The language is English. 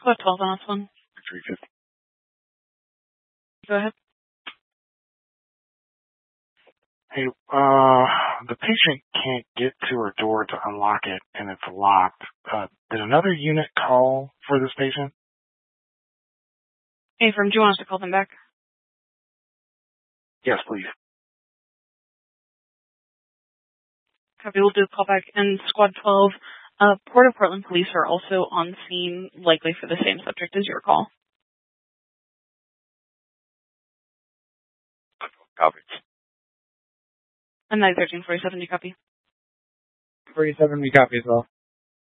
Squad 12 on this one. 350. Go ahead. Hey, the patient can't get to her door to unlock it, and it's locked. Did another unit call for this patient? Hey, do you want us to call them back? Yes, please. Copy, we'll do a call back. And Squad 12, Port of Portland police are also on scene, likely for the same subject as your call. Copy. And 91347, you copy? 47, we copy as well.